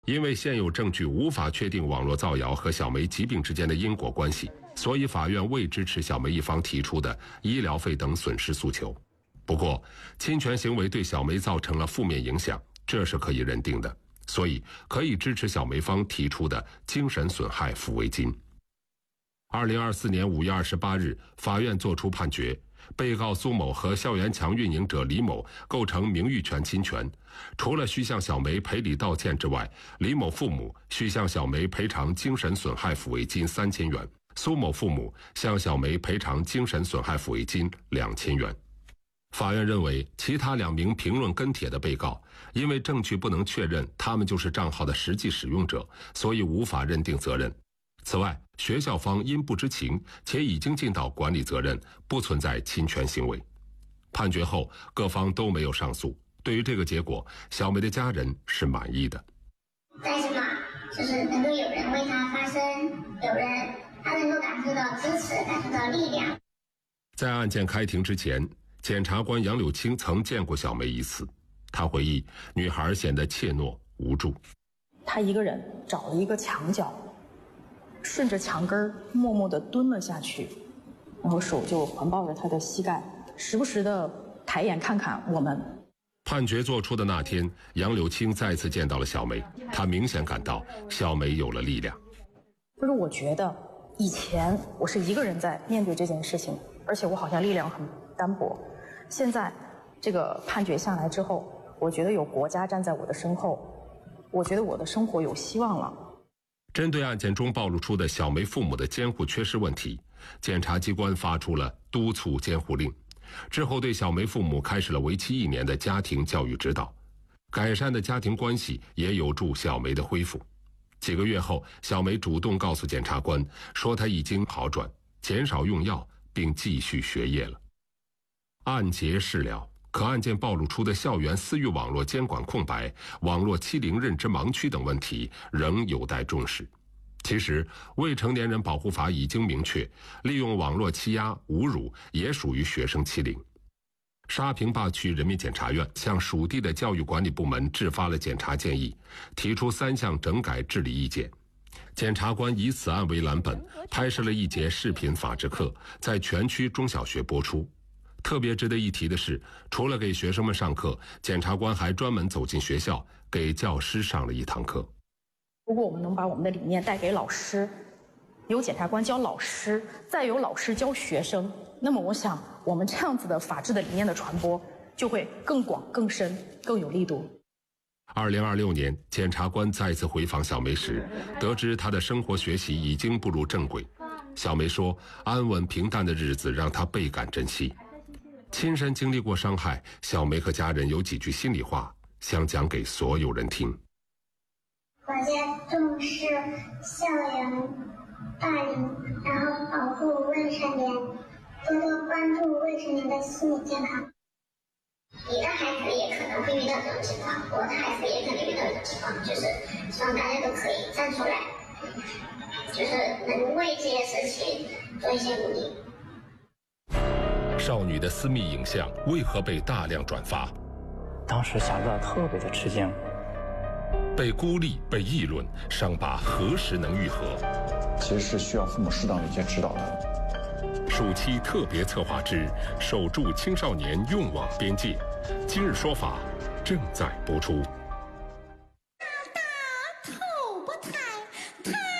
因为现有证据无法确定网络造谣和小梅疾病之间的因果关系，所以法院未支持小梅一方提出的医疗费等损失诉求。不过，侵权行为对小梅造成了负面影响，这是可以认定的，所以可以支持小梅方提出的精神损害抚慰金。2024年5月28日，法院作出判决，被告苏某和校园墙运营者李某构成名誉权侵权，除了需向小梅赔礼道歉之外，李某父母需向小梅赔偿精神损害抚慰金3000元，苏某父母向小梅赔偿精神损害抚慰金2000元。法院认为，其他2名评论跟帖的被告，因为证据不能确认他们就是账号的实际使用者，所以无法认定责任。此外，学校方因不知情且已经尽到管理责任，不存在侵权行为。判决后，各方都没有上诉。对于这个结果，小梅的家人是满意的。 但是嘛，就是能够有人为她发声，她能够感受到支持，感受到力量。 在案件开庭之前，检察官杨柳青曾见过小梅一次。他回忆，女孩显得怯懦无助。 她一个人找了一个墙角，顺着墙根默默地蹲了下去，然后手就环抱着她的膝盖，时不时地抬眼看看我们。 判决作出的那天，杨柳青再次见到了小梅，他明显感到小梅有了力量。 就是我觉得以前我是一个人在面对这件事情，而且我好像力量很单薄。现在这个判决下来之后，我觉得有国家站在我的身后，我觉得我的生活有希望了。 针对案件中暴露出的小梅父母的监护缺失问题，检察机关发出了督促监护令，之后对小梅父母开始了为期1年的家庭教育指导，改善的家庭关系也有助小梅的恢复。几个月后，小梅主动告诉检察官说她已经好转，减少用药，并继续学业了。案结事了，可案件暴露出的校园私域网络监管空白、网络欺凌认知盲区等问题仍有待重视。其实，未成年人保护法已经明确，利用网络欺压、侮辱也属于学生欺凌。沙坪坝区人民检察院向属地的教育管理部门制发了检察建议，提出3项整改治理意见。检察官以此案为蓝本，拍摄了1节视频法制课，在全区中小学播出。特别值得一提的是，除了给学生们上课，检察官还专门走进学校，给教师上了1堂课。 如果我们能把我们的理念带给老师，由检察官教老师，再由老师教学生，那么我想我们这样子的法治的理念的传播就会更广、更深、更有力度。 2026年，检察官再次回访小梅时，得知她的生活学习已经步入正轨。小梅说，安稳平淡的日子让她倍感珍惜。亲身经历过伤害，小梅和家人有几句心里话想讲给所有人听。 国家重视校园霸凌，然后保护未成年，多多关注未成年的心理健康。你的孩子也可能会遇到这种情况，我的孩子也可能遇到这种情况，就是希望大家都可以站出来，就是能为这件事情做一些努力。 少女的私密影像为何被大量转发？ 当时想到特别的吃惊， 被孤立、被议论，伤疤何时能愈合？ 其实是需要父母适当的一些指导的。 暑期特别策划之守住青少年用网边界，今日说法正在播出。